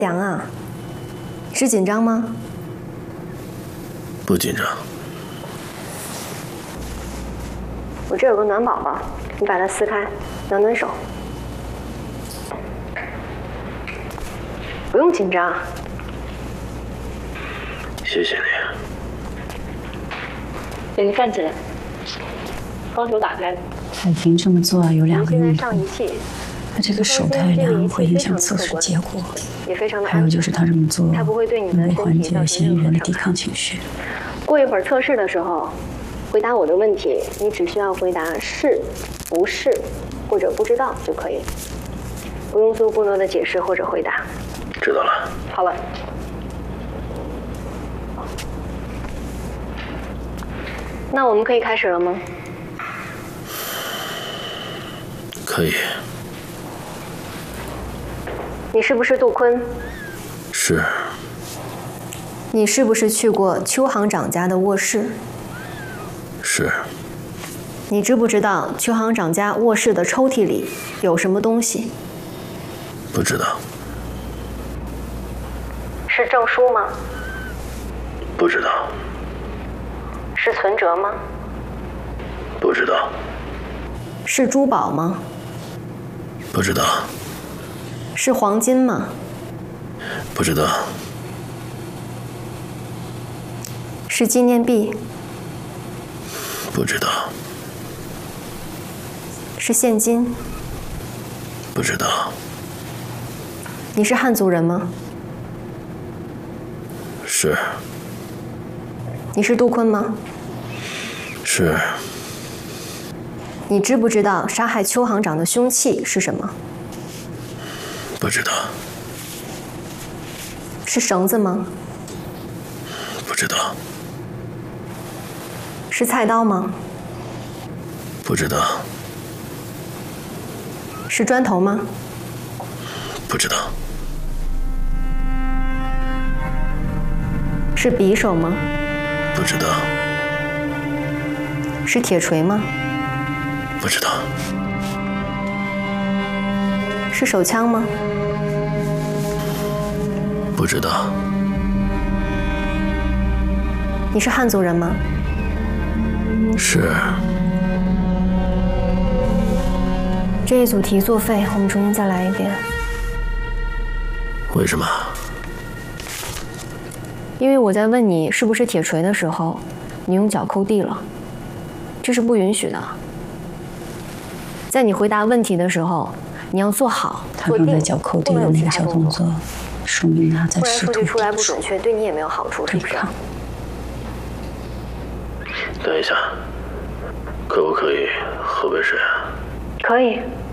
凉啊，是紧张吗？ 不紧张。 我这有个暖宝宝，你把它撕开，暖暖手。不用紧张。 谢谢你。 给你站起来，双手打开。 海婷这么做有2个用途。 上仪器。 他这个手太凉会影响测试结果，还有就是他这么做能够缓解嫌疑人的抵抗情绪。 过一会儿测试的时候，回答我的问题，你只需要回答是、不是或者不知道就可以，不用做过多的解释或者回答。 知道了。 好了。那我们可以开始了吗？ 可以。 你是不是杜坤？ 是。 你是不是去过邱行长家的卧室？ 是。 你知不知道邱行长家卧室的抽屉里有什么东西？ 不知道。 是证书吗？ 不知道。 是存折吗？ 不知道。 是珠宝吗？ 不知道。 是黄金吗？ 不知道。 是纪念币？ 不知道。 是现金？ 不知道。 你是汉族人吗？ 是。 你是杜坤吗？ 是。 你知不知道杀害邱行长的凶器是什么？ 不知道。 是绳子吗？ 不知道。 是菜刀吗？ 不知道。 是砖头吗？ 不知道。 是匕首吗？ 不知道。 是铁锤吗？ 不知道。 是手枪吗？ 不知道。 你是汉族人吗？ 是。 这一组题作废，我们重新再来一遍。 为什么？ 因为我在问你是不是铁锤的时候，你用脚抠地了，这是不允许的。在你回答问题的时候，你要做好。 他刚才脚抠地的那个小动作。 说明他在试图不然数据出来不准确，对你也没有好处，是不是？ 等一下，可不可以喝杯水啊？ 可以。